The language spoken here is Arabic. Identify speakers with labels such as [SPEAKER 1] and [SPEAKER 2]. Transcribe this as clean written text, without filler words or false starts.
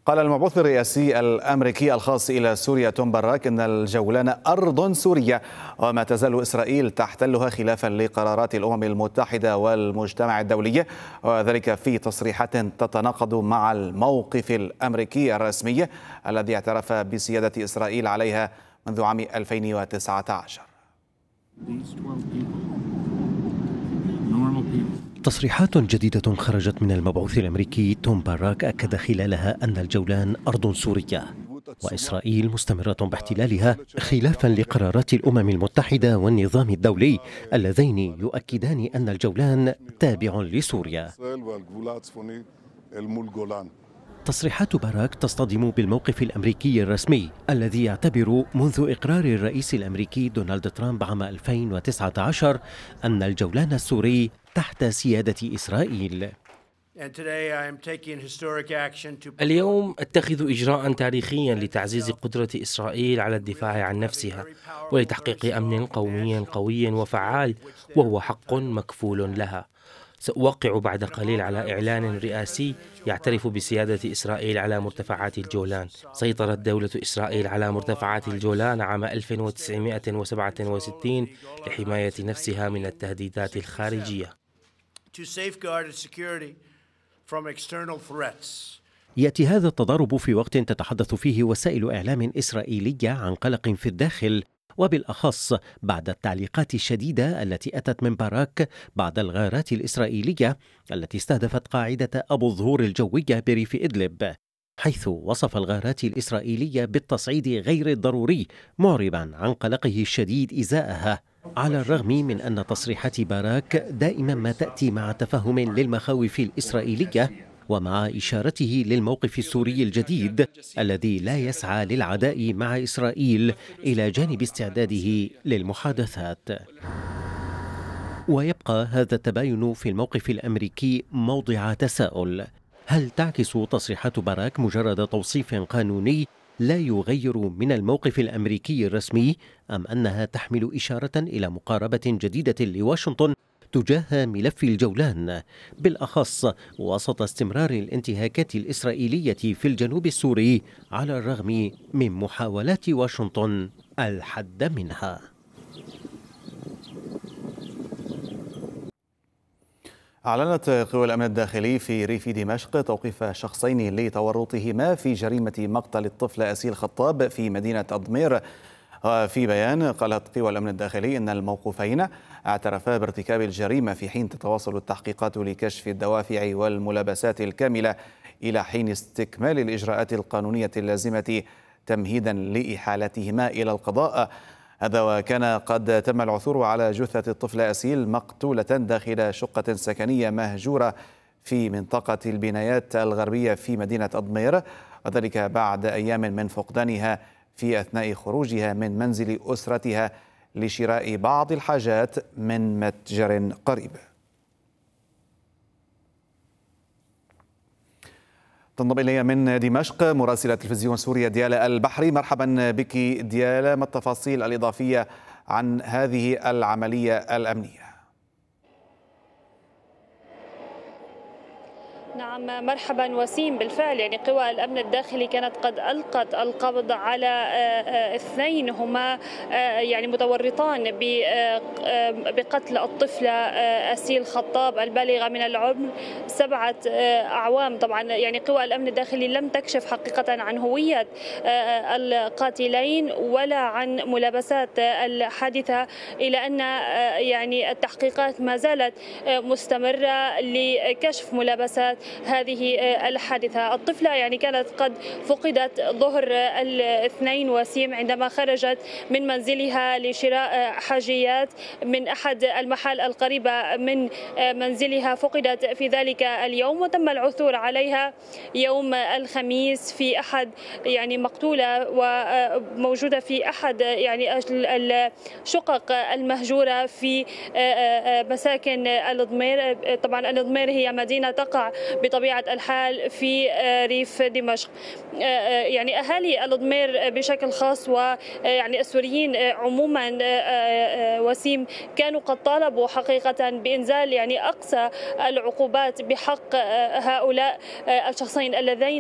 [SPEAKER 1] قال المبعوث الرئاسي الأمريكي الخاص إلى سوريا توم باراك إن الجولان أرض سورية وما تزال إسرائيل تحتلها خلافا لقرارات الأمم المتحدة والمجتمع الدولي، وذلك في تصريحات تتناقض مع الموقف الأمريكي الرسمي الذي اعترف بسيادة إسرائيل عليها منذ عام 2019.
[SPEAKER 2] تصريحات جديدة خرجت من المبعوث الأمريكي توم باراك أكد خلالها أن الجولان أرض سورية وإسرائيل مستمرة باحتلالها خلافا لقرارات الأمم المتحدة والنظام الدولي اللذين يؤكدان أن الجولان تابع لسوريا. تصريحات باراك تصطدم بالموقف الأمريكي الرسمي الذي يعتبر منذ إقرار الرئيس الأمريكي دونالد ترامب عام 2019 أن الجولان السوري تحت سيادة إسرائيل.
[SPEAKER 3] اليوم أتخذ إجراء تاريخيا لتعزيز قدرة إسرائيل على الدفاع عن نفسها ولتحقيق أمن قومي قوي وفعال، وهو حق مكفول لها. سأوقع بعد قليل على إعلان رئاسي يعترف بسيادة إسرائيل على مرتفعات الجولان. سيطرت دولة إسرائيل على مرتفعات الجولان عام 1967 لحماية نفسها من التهديدات الخارجية.
[SPEAKER 2] يأتي هذا التضارب في وقت تتحدث فيه وسائل إعلام إسرائيلية عن قلق في الداخل، وبالأخص بعد التعليقات الشديدة التي أتت من باراك بعد الغارات الإسرائيلية التي استهدفت قاعدة أبو الظهور الجوية بريف إدلب، حيث وصف الغارات الإسرائيلية بالتصعيد غير الضروري، معربا عن قلقه الشديد إزاءها، على الرغم من أن تصريحات باراك دائما ما تأتي مع تفهم للمخاوف الإسرائيلية ومع إشارته للموقف السوري الجديد الذي لا يسعى للعداء مع إسرائيل إلى جانب استعداده للمحادثات. ويبقى هذا التباين في الموقف الأمريكي موضع تساؤل: هل تعكس تصريحات باراك مجرد توصيف قانوني لا يغير من الموقف الأمريكي الرسمي، أم أنها تحمل إشارة إلى مقاربة جديدة لواشنطن تجاه ملف الجولان، بالأخص وسط استمرار الانتهاكات الإسرائيلية في الجنوب السوري على الرغم من محاولات واشنطن الحد منها؟
[SPEAKER 1] أعلنت قوى الأمن الداخلي في ريف دمشق توقيف شخصين لتورطهما في جريمة مقتل الطفل أسيل خطاب في مدينة أضمير. في بيان قالت قوى الأمن الداخلي إن الموقوفين اعترفا بارتكاب الجريمة في حين تتواصل التحقيقات لكشف الدوافع والملابسات الكاملة إلى حين استكمال الإجراءات القانونية اللازمة تمهيدا لإحالتهما إلى القضاء. هذا وكان قد تم العثور على جثة الطفل أسيل مقتولة داخل شقة سكنية مهجورة في منطقة البنايات الغربية في مدينة أضمير، وذلك بعد أيام من فقدانها في أثناء خروجها من منزل أسرتها لشراء بعض الحاجات من متجر قريب. تنضم إلي من دمشق مراسلة تلفزيون سوريا ديالة البحري. مرحبا بك ديالة، ما التفاصيل الإضافية عن هذه العملية الأمنية؟
[SPEAKER 4] نعم، مرحبا وسيم. بالفعل قوى الأمن الداخلي كانت قد ألقت القبض على اثنين هما متورطان بقتل الطفلة أسيل خطاب البالغة من العمر 7 أعوام. طبعا قوى الأمن الداخلي لم تكشف حقيقة عن هوية القاتلين ولا عن ملابسات الحادثة، إلى أن التحقيقات ما زالت مستمرة لكشف ملابسات هذه الحادثة. الطفلة كانت قد فقدت ظهر الاثنين وسيم عندما خرجت من منزلها لشراء حاجيات من أحد المحال القريبة من منزلها. فقدت في ذلك اليوم وتم العثور عليها يوم الخميس في أحد مقتولة وموجودة في أحد الشقق المهجورة في مساكن الأضمير. طبعا الأضمير هي مدينة تقع بطبيعة الحال في ريف دمشق. أهالي الأضمير بشكل خاص والسوريين عموما وسيم كانوا قد طالبوا حقيقة بإنزال أقصى العقوبات بحق هؤلاء الشخصين اللذين